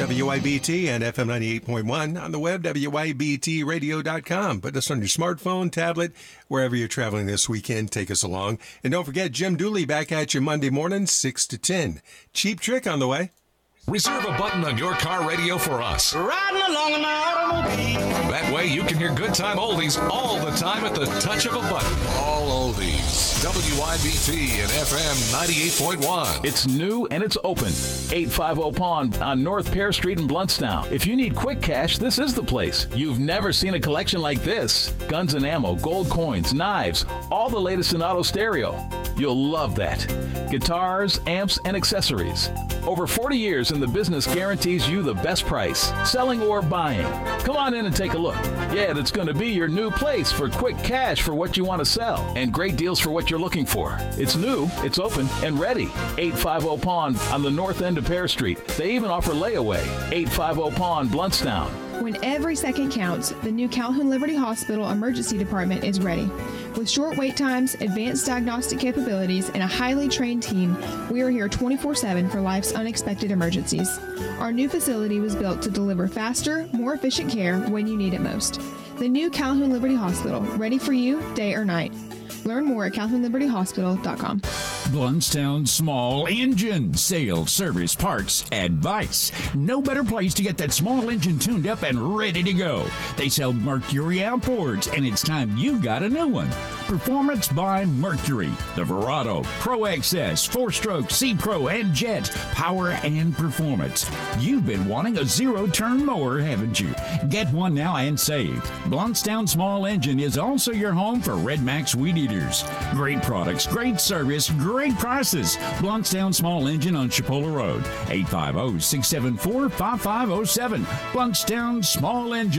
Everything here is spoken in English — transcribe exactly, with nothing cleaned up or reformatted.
W I B T and F M ninety-eight point one. On the web, W I B T radio dot com. Put us on your smartphone, tablet, wherever you're traveling this weekend. Take us along. And don't forget, Jim Dooley back at you Monday morning, six to ten. Cheap Trick on the way. Reserve a button on your car radio for us. Riding along in my automobile. That way you can hear good time oldies all the time at the touch of a button. All oldies. W I B T and F M ninety-eight point one. It's new and it's open. eight fifty Pond on North Pear Street in Bluntstown. If you need quick cash, this is the place. You've never seen a collection like this. Guns and ammo, gold coins, knives, all the latest in auto stereo. You'll love that. Guitars, amps, and accessories. Over forty years in the business guarantees you the best price, selling or buying. Come on in and take a look. Yeah, that's going to be your new place for quick cash for what you want to sell and great deals for what you're looking for. It's new, it's open, and ready. eight fifty Pond on the north end of Pear Street. They even offer layaway. eight fifty Pond, Bluntstown. When every second counts, the new Calhoun Liberty Hospital Emergency Department is ready. With short wait times, advanced diagnostic capabilities, and a highly trained team, we are here twenty-four seven for life's unexpected emergencies. Our new facility was built to deliver faster, more efficient care when you need it most. The new Calhoun Liberty Hospital, ready for you day or night. Learn more at calhoun liberty hospital dot com. Bluntstown Small Engine Sales, Service, Parts, Advice. No better place to get that small engine tuned up and ready to go. They sell Mercury outboards, and it's time you got a new one. Performance by Mercury. The Verado, Pro X S, four-stroke, C-Pro, and Jet. Power and performance. You've been wanting a zero-turn mower, haven't you? Get one now and save. Bluntstown Small Engine is also your home for Red Max Weed Eaters. Great products, great service, great prices. Bluntstown Small Engine on Chipola Road. eight five zero, six seven four, five five zero seven. Bluntstown Small Engine.